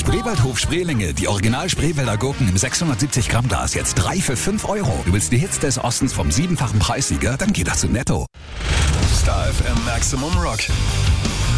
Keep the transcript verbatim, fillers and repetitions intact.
Spreewaldhof Spreelinge, die Original Spreewälder Gurken im sechshundertsiebzig Gramm Glas, jetzt drei für fünf Euro. Du willst die Hits des Ostens vom siebenfachen Preissieger? Dann geht das zu Netto. Star F M Maximum Rock.